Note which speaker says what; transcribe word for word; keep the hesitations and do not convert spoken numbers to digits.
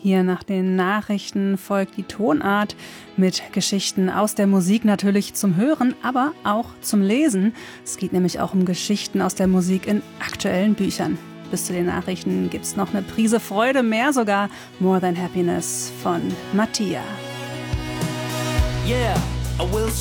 Speaker 1: Hier nach den Nachrichten folgt die Tonart mit Geschichten aus der Musik natürlich zum Hören, aber auch zum Lesen. Es geht nämlich auch um Geschichten aus der Musik in aktuellen Büchern. Bis zu den Nachrichten gibt's noch eine Prise Freude, mehr sogar. More Than Happiness von Mattia.
Speaker 2: Yeah, I will